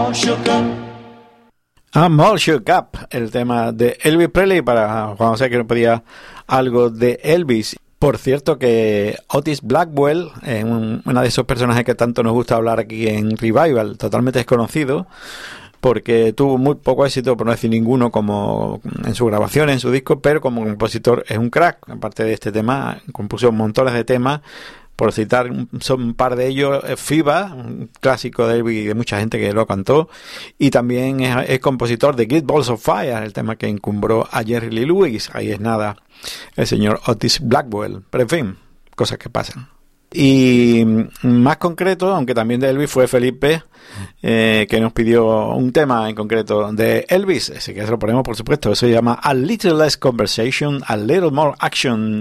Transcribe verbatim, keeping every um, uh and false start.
all shook up. I'm all shook up, el tema de Elvis Presley para cuando sé que no pedía algo de Elvis. Por cierto que Otis Blackwell, eh, un, una de esos personajes que tanto nos gusta hablar aquí en Revival, totalmente desconocido, porque tuvo muy poco éxito, por no decir ninguno, como en sus grabaciones, en su disco, pero como compositor es un crack. Aparte de este tema, compuso montones de temas. Por citar son un par de ellos, FIBA, un clásico de Elvis y de mucha gente que lo cantó, y también es, es compositor de Great Balls of Fire, el tema que encumbró a Jerry Lee Lewis. Ahí es nada, el señor Otis Blackwell. Pero en fin, cosas que pasan. Y más concreto, aunque también de Elvis, fue Felipe, eh, que nos pidió un tema en concreto de Elvis, ese que se lo ponemos por supuesto. Eso se llama A Little Less Conversation, A Little More Action.